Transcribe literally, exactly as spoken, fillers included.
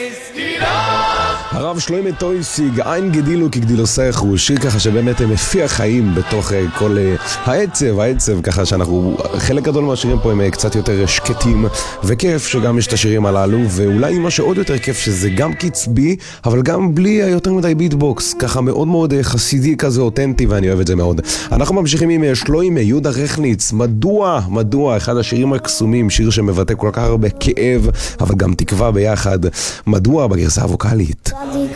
הרב שלוימי טויסיג, אין גדילו כגדילוסך, הוא שיר ככה שבאמת מפיע חיים בתוך כל העצב, העצב ככה שאנחנו, חלק גדול מהשירים פה הם קצת יותר שקטים וכיף שגם יש את השירים הללו, ואולי מה שעוד יותר כיף שזה גם קצבי אבל גם בלי יותר מדי ביטבוקס, ככה מאוד מאוד חסידי כזה אותנטי, ואני אוהב את זה מאוד. אנחנו ממשיכים עם שלוימי יהודה רכניץ, מדוע, מדוע, אחד השירים הקסומים, שיר שמבטא כל כך הרבה כאב אבל גם תקווה ביחד, מדוע בגרסה הווקלית.